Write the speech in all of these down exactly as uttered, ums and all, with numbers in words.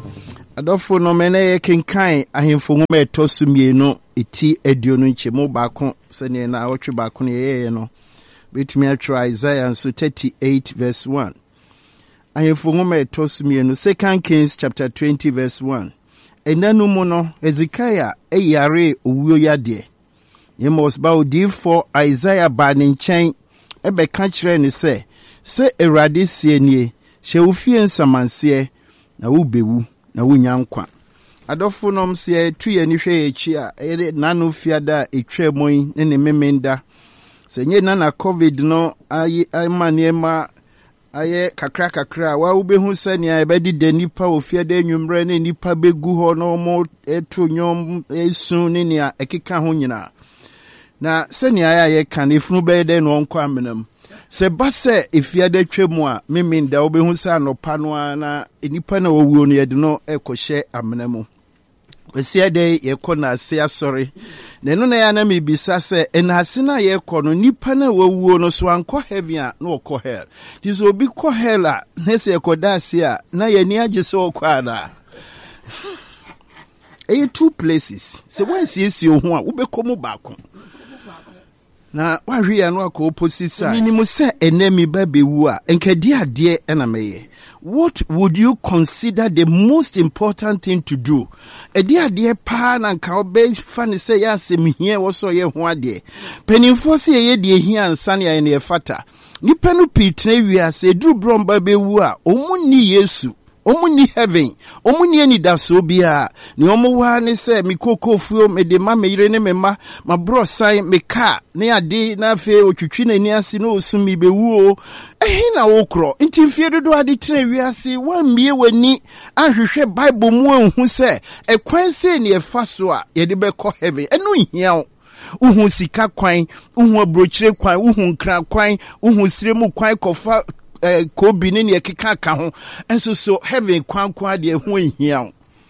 Adofo no mene ye kenkan ahemfo nwoma etosu mienu eti aduonu nchemu baako sene na awotwe baako ne ye no betumi atwa Isaiah nso thirty-eight verse one. Ahemfo nwoma etosu mienu Second Kings chapter twenty verse one. Enanu mu no Hezekiah eyare owuo yade. Yemos ba odifo Isaiah ba ne nchen ebe ka kire ne se se Awurade sie nie hye ofie nsamanse na wo bewu na wonya nkwa. Adofo nom se tuye ni hwe echi a ere nanu fiada etwemoi ne ne memenda se nye na na covid no ayi aymanema aye kakra kakra wa wo behu se ne ebedi de nipa ofiada enwumre ne nipa begu ho no mo etu nyom esu ne ne ekeka ho nyina na se ne aye kan efunu be de no nkwa menam se base efiada twemu a memenda wo behu se anopa no na enipa na wowuo no yede no ekohye amenamu wesiade yekɔ na ase asɔre na no na ya na mebisa se enase na yekɔ no nipa na wowuo no so ankɔ heaven a na ɔkɔ hell diso obi kɔ hell a na se yekɔda ase a na yani agye se ɔkɔ ana e two places se wansiesie ho a wobɛkɔ mu baako na wahwe ya no akɔ opposite side ni mu se enemi ba bewu a enkadi ade e na meye. What would you consider the most important thing to do? Edi ade pa na nka obe fa ne se ya asem hia wo so ye ho ade. Penimfo se ye de hia ansa ne ya ne fata. Nipa no pitna wiase duru bromba bewu a omunni Yesu. Omuni heaven, omuni eni daso bia, ni omuwa ne se mikoko fuo me de ma meyire ne mema, ma bro sai me ka, ne ade na fe otwitwi na ni ase no osumi bewu o. Ehi na wokro, nti mfie dodo ade tire wiase, wan mie wani ahwehwe Bible mu anhu se, ekwan se ne efa so a ye de bekɔ heaven. Enu hia o. Uhu sika kwan, uhu abrochire kwan, uhu nkra kwan, uhu siremu kwan kofa Eh, kobi ne ne keka ka ho enso so heaven kwan kwan de ho hia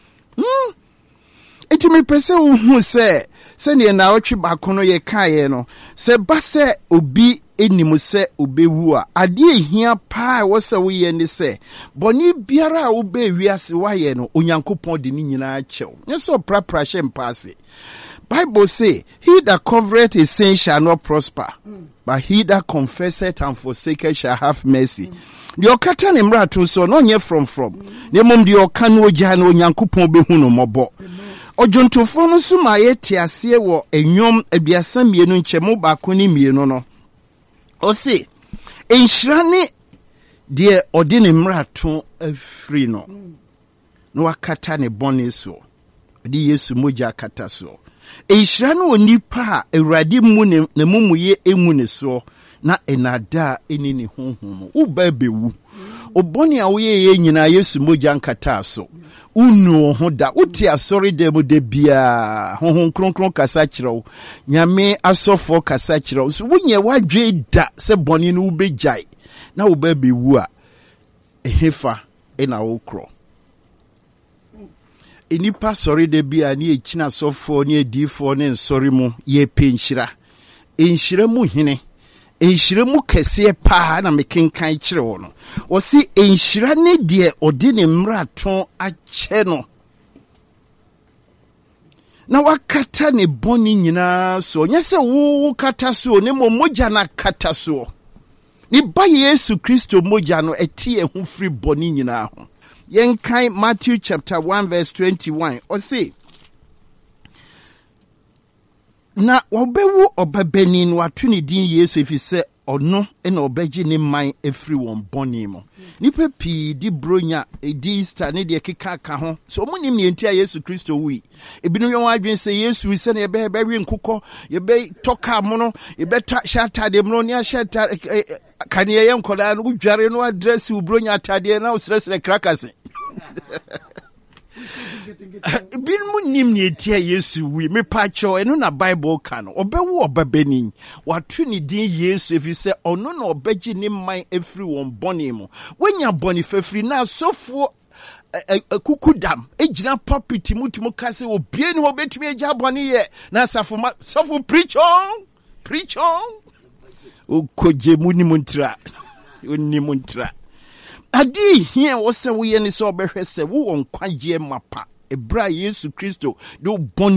hm enti me pese wo hu se se ne na otwe baako no ye kae no se ba se obi enimu se obewu a ade hia pa wo se wo ye ne se boni biara a wo be wiase wa ye no onyankopon de ni nyina achew nso prapra hye mpase. Bible say, he that covereth his sin shall not prosper, mm. but he that confesseth and forsaketh shall have mercy. The okata ne mrato so no nye from from. Ne mom de okanu ogya na onyankopon behu no mobo. Ojontofo no so ma ye tiase wo enwom abiasa mienu nchemu baako ni mienu no. O se enhira ne de ode ne mrato afri no. No akata ne bone so. Di Yesu moja akata so. Ehira no onipa Awurade mu ne na mumuye emu ne so na enada eni ne honhom wo ba bewu oboni a wo ye nyina Yesu moja nkata so unu ho da uti asori de mu de bia honhom kronkron kasa kirew nyame asofo kasa kirew so wonye wadwe da se boni no ubejai na wo ba bewu a ehefa ena wo kro enipa sorry de bia ni echina sofo ni edifo ne nsori mu ye penhira enhira mu hene enhira mu kese pa na mekenkan kire wo no wo si enhira ne de ode ne mraton ache no na wakata ne boni nyina so nyese wo kata so ne moja na kata so ni ba Yesu Kristo moja no etie hu free boni nyina ho. Yenkai Matthew chapter one verse twenty-one. O say, na wabewu obabeni no atuni din Yesu if he say ono ena obeji ne man efri won boni mo. Nipa pi di bronya e di Easter ne de keka ka ho. So mo nim ne ntia Yesu Kristo wi. Ebinu yon adwen say Yesu wi se ne be be wi nkukɔ, ye be toka mo no, ye be ta shata de mo no, ne shata kaniye yen koda no dware no address u bronya atade na usresre krakase. Bin mu nim ne etia Yesu wi me pacho eno na Bible kan obewo obabeni watu ni din Yesu if you say ono na obeji ni man efri won boni mu wenya boni fefri na sofo kukudam ejina puppet mutumu kase obie ni obetumi eja boni ye na safo sofo preach on preach on o koje mu ni muntra oni muntra adi here wo se wo ye ni so obehwe se wo won kwaje mapa ebra Yesu Kristo do